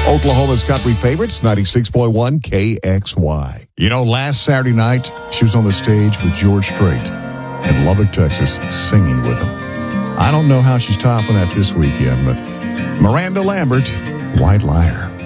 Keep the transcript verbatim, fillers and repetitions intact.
Oklahoma's country favorites, ninety-six point one K X Y. You know, last Saturday night, she was on the stage with George Strait in Lubbock, Texas, singing with him. I don't know how she's topping that this weekend, but Miranda Lambert, White Liar.